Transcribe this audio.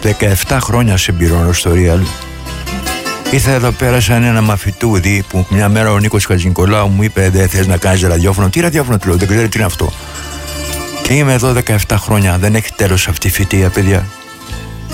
17 χρόνια συμπληρώνω στο Real. Ήρθα εδώ πέρα σαν ένα μαφιτούδι που μια μέρα ο Νίκος Χατζηνικολάου μου είπε: δεν θες να κάνεις ραδιόφωνο? Τι ραδιόφωνο? Του λέω: δεν ξέρω τι είναι αυτό. Και είμαι εδώ 17 χρόνια. Δεν έχει τέλος αυτή η φοιτεία, παιδιά.